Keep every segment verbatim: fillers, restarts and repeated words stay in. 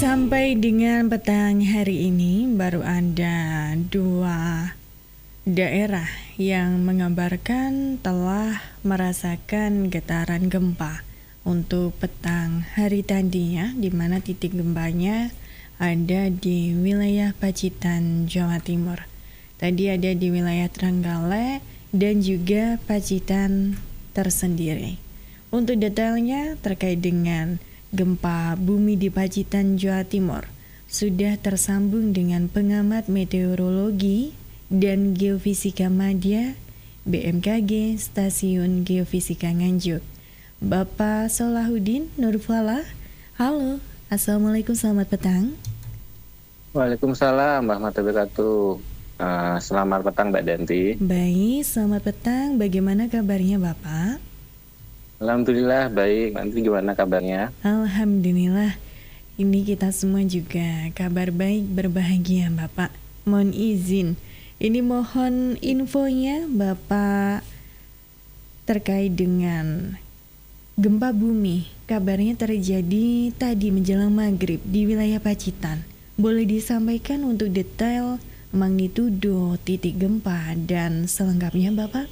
Sampai dengan petang hari ini baru ada dua daerah yang mengabarkan telah merasakan getaran gempa untuk petang hari tadi ya, di mana titik gempanya ada di wilayah Pacitan, Jawa Timur. Tadi ada di wilayah Trenggalek dan juga Pacitan tersendiri. Untuk detailnya terkait dengan gempa bumi di Pacitan, Jawa Timur sudah tersambung dengan pengamat meteorologi dan geofisika Madya B M K G Stasiun Geofisika Nganjuk, Bapak Solahuddin Nurfalah. Halo, Assalamualaikum, selamat petang. Waalaikumsalam warahmatullahi wabarakatuh. Uh, selamat petang Mbak Danti. Baik, selamat petang. Bagaimana kabarnya Bapak? Alhamdulillah baik. Nanti gimana kabarnya? Alhamdulillah. Ini kita semua juga kabar baik, berbahagia Bapak. Mohon izin, ini mohon infonya Bapak terkait dengan gempa bumi. Kabarnya terjadi tadi menjelang maghrib di wilayah Pacitan. Boleh disampaikan untuk detail magnitudo, titik gempa, dan selengkapnya Bapak?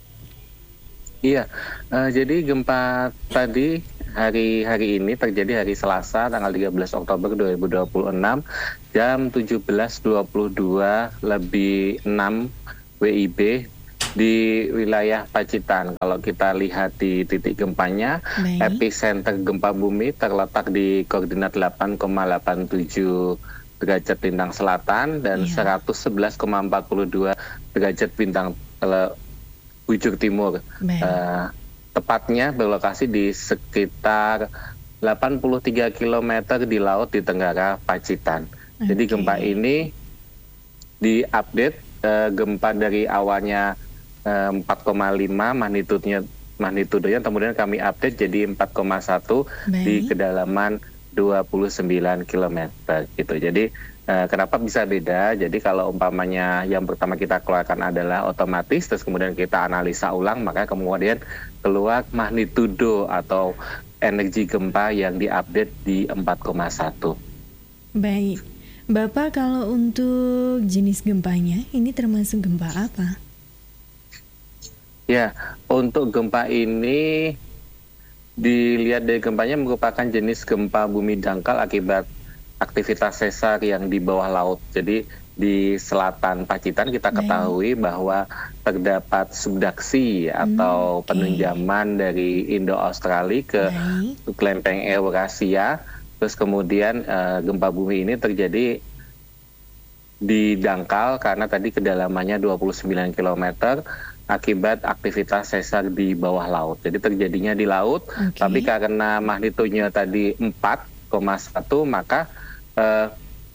Iya, uh, jadi gempa tadi hari hari ini terjadi hari Selasa tanggal tiga belas Oktober dua ribu dua puluh enam jam tujuh belas dua puluh dua lebih enam W I B di wilayah Pacitan. Kalau kita lihat di titik gempanya, Baik. epicenter gempa bumi terletak di koordinat delapan koma delapan tujuh derajat bintang selatan dan iya. seratus sebelas koma empat dua derajat bintang uh, bujur timur. Uh, tepatnya berlokasi di sekitar delapan puluh tiga kilometer di laut di tenggara Pacitan. Okay. Jadi gempa ini diupdate uh, gempa dari awalnya uh, empat koma lima magnitudenya magnitudenya kemudian kami update jadi empat koma satu di kedalaman dua puluh sembilan kilometer gitu. Jadi Uh, kenapa bisa beda? Jadi kalau umpamanya yang pertama kita keluarkan adalah otomatis, terus kemudian kita analisa ulang, maka kemudian keluar magnitudo atau energi gempa yang diupdate di empat koma satu. Baik, Bapak, kalau untuk jenis gempanya ini termasuk gempa apa? Ya, untuk gempa ini dilihat dari gempanya merupakan jenis gempa bumi dangkal akibat aktivitas sesar yang di bawah laut. Jadi di selatan Pacitan kita Baik. ketahui bahwa terdapat subduksi atau hmm, okay. penunjaman dari Indo-Australia ke Baik. kelempeng Eurasia. Terus kemudian uh, gempa bumi ini terjadi di dangkal karena tadi kedalamannya dua puluh sembilan kilometer akibat aktivitas sesar di bawah laut. Jadi terjadinya di laut, okay. tapi karena magnitudenya tadi empat koma satu maka Uh,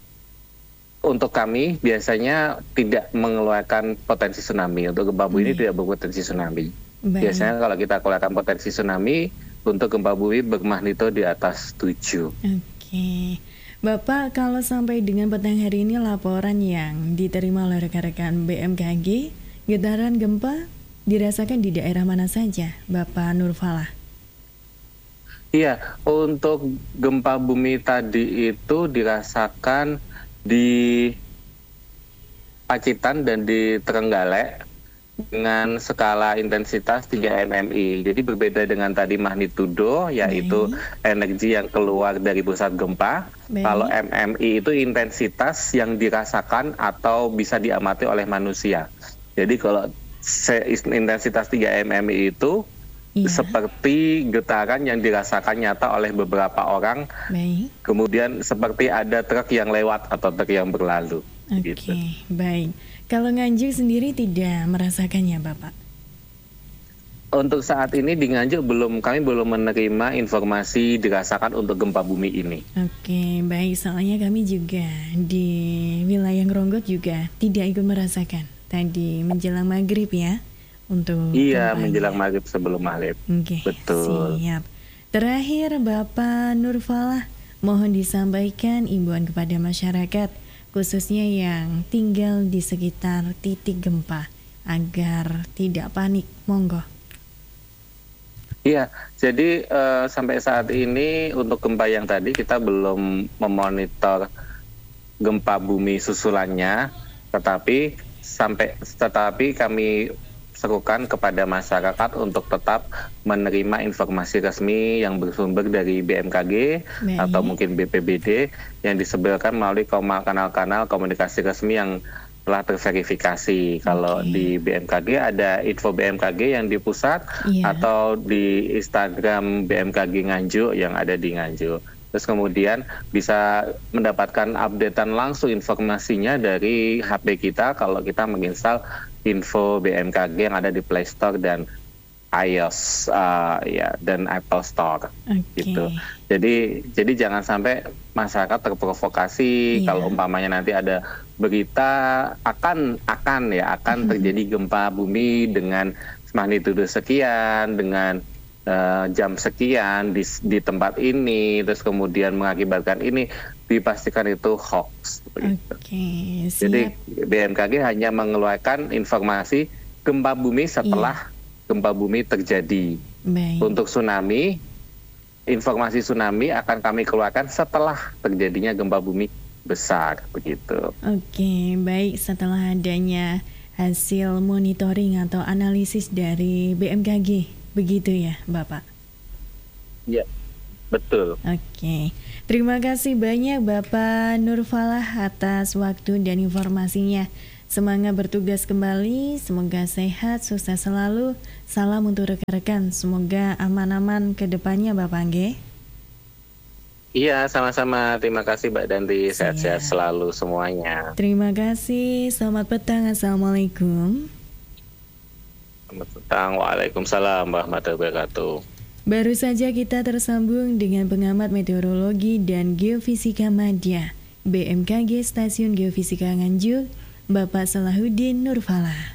untuk kami biasanya tidak mengeluarkan potensi tsunami. Untuk gempa bumi hmm. ini tidak berpotensi tsunami. Baik. Biasanya kalau kita keluarkan potensi tsunami untuk gempa bumi bermagnitudo di atas tujuh. Oke, Bapak, kalau sampai dengan petang hari ini laporan yang diterima oleh rekan-rekan B M K G, getaran gempa dirasakan di daerah mana saja, Bapak Nurfalah? Iya, untuk gempa bumi tadi itu dirasakan di Pacitan dan di Trenggalek dengan skala intensitas tiga M M I. Jadi berbeda dengan tadi magnitudo, yaitu Baik. energi yang keluar dari pusat gempa. Baik. Kalau M M I itu intensitas yang dirasakan atau bisa diamati oleh manusia. Jadi kalau intensitas tiga M M I itu Iya. seperti getaran yang dirasakan nyata oleh beberapa orang. Baik. Kemudian seperti ada truk yang lewat atau truk yang berlalu. Oke, gitu. Baik. Kalau Nganjuk sendiri tidak merasakannya, Bapak? Untuk saat ini di Nganjuk belum, kami belum menerima informasi dirasakan untuk gempa bumi ini. Oke, baik. Soalnya kami juga di wilayah Ngronggot juga tidak ikut merasakan tadi menjelang maghrib ya. Untuk iya gempanya. Menjelang maghrib sebelum maghrib. Oke, betul. Siap. Terakhir Bapak Nurfalah, mohon disampaikan imbauan kepada masyarakat khususnya yang tinggal di sekitar titik gempa agar tidak panik. Monggo. Iya, jadi uh, sampai saat ini untuk gempa yang tadi kita belum memonitor gempa bumi susulannya, tetapi sampai tetapi kami serukan kepada masyarakat untuk tetap menerima informasi resmi yang bersumber dari B M K G Baik. atau mungkin B P B D yang disebarkan melalui kanal-kanal komunikasi resmi yang telah terverifikasi. Kalau Oke. di B M K G ada info B M K G yang di pusat, Iya. atau di Instagram B M K G Nganjuk yang ada di Nganjuk. Terus kemudian bisa mendapatkan updatean langsung informasinya dari H P kita kalau kita menginstal info B M K G yang ada di Play Store dan iOS uh, ya dan Apple Store. Oke. Gitu. Jadi jadi jangan sampai masyarakat terprovokasi Iya. kalau umpamanya nanti ada berita akan akan ya akan terjadi gempa bumi dengan magnitudo sekian dengan uh, jam sekian di di tempat ini, terus kemudian mengakibatkan ini, dipastikan itu hoax. Begitu. Oke, Jadi siap. B M K G hanya mengeluarkan informasi gempa bumi setelah gempa bumi terjadi. Baik. Untuk tsunami, informasi tsunami akan kami keluarkan setelah terjadinya gempa bumi besar, begitu. Oke, baik, setelah adanya hasil monitoring atau analisis dari B M K G, begitu ya, Bapak? Ya, betul. Oke, terima kasih banyak Bapak Nurfalah atas waktu dan informasinya. Semangat bertugas kembali, semoga sehat, sukses selalu. Salam untuk rekan-rekan, semoga aman-aman ke depannya Bapak Angge. Iya, sama-sama. Terima kasih Mbak Danti. Sehat-sehat Siap. selalu semuanya. Terima kasih, selamat petang, Assalamualaikum. Selamat petang. Waalaikumsalam warahmatullahi wabarakatuh. Baru saja kita tersambung dengan pengamat meteorologi dan geofisika Madya B M K G Stasiun Geofisika Nganjuk, Bapak Salahuddin Nurfalah.